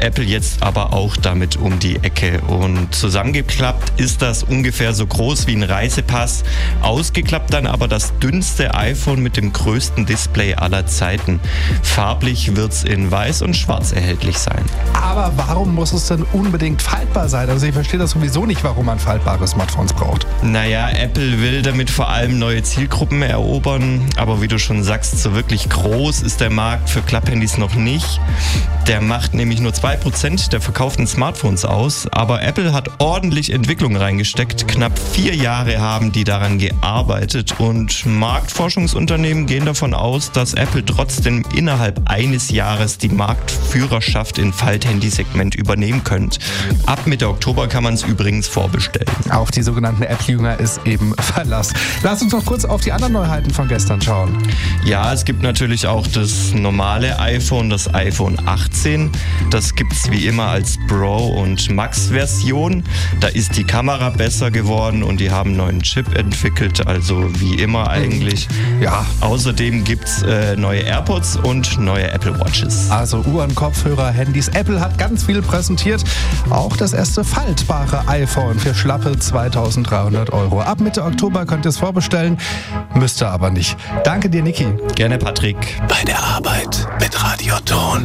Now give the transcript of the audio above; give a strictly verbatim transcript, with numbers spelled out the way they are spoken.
Apple jetzt aber auch damit um die Ecke. Und zusammengeklappt ist das ungefähr so groß wie ein Reisepass. Ausgeklappt dann aber das dünnste iPhone mit dem größten Display aller Zeiten. Farblich wird's in weiß und schwarz erhältlich sein. Aber warum muss es denn unbedingt faltbar sein? Also ich verstehe das sowieso nicht, warum man faltbare Smartphones braucht. Naja, Apple will damit vor allem neue Zielgruppen erobern. Aber wie du schon sagst, so wirklich groß ist der Markt für Klapphandys noch nicht. Der macht nämlich nur zwei Prozent der verkauften Smartphones aus. Aber Apple hat ordentlich Entwicklung reingesteckt. Knapp vier Jahre haben die daran gearbeitet. Und Marktforschungsunternehmen gehen davon aus, dass Apple trotzdem innerhalb eines Jahres die Marktführerschaft im Falthandy-Segment übernehmen könnte. Ab Mitte Oktober kann man es übrigens vorbestellen. Auf die sogenannten Apple-Jünger ist eben Verlass. Lass uns noch kurz auf die anderen Neuheiten von gestern schauen. Ja, es gibt natürlich auch das normale iPhone, das iPhone achtzehn. Das gibt es wie immer als Pro- und Max-Version. Da ist die Kamera besser geworden und die haben einen neuen Chip entwickelt, also wie immer eigentlich. Ja. Außerdem gibt es äh, neue AirPods und neue Apple Watches. Also Uhren, Kopfhörer, Handys. Apple hat ganz viel präsentiert. Auch das erste faltbare iPhone für schlappe zweitausenddreihundert Euro. Ab Mitte Oktober könnt ihr es vorbestellen, müsst ihr aber nicht. Danke dir, Niki. Gerne, Patrick. Bei der Arbeit mit Radioton.